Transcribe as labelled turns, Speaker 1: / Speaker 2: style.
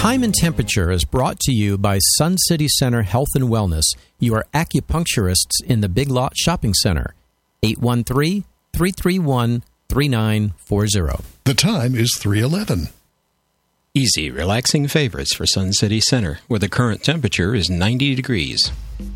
Speaker 1: Time and Temperature is brought to you by Sun City Center Health and Wellness, your acupuncturists in the Big Lot Shopping Center. 813-331-3940.
Speaker 2: The time is 3:11.
Speaker 3: Easy, relaxing favorites for Sun City Center, where the current temperature is 90 degrees.